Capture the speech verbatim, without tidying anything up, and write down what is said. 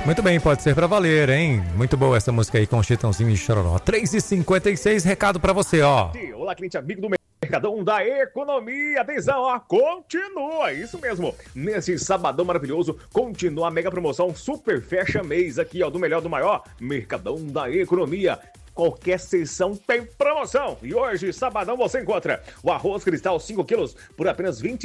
Muito bem, pode ser pra valer, hein? Muito boa essa música aí com Chitãozinho e Chororó. três e cinquenta e seis, recado pra você, ó. Olá, cliente amigo do Mercadão da Economia. Atenção, ó, continua, isso mesmo. Nesse sabadão maravilhoso, continua a mega promoção Super Fecha Mês aqui, ó, do melhor do maior, Mercadão da Economia. Qualquer seção tem promoção. E hoje, sabadão, você encontra o arroz cristal cinco quilos por apenas vinte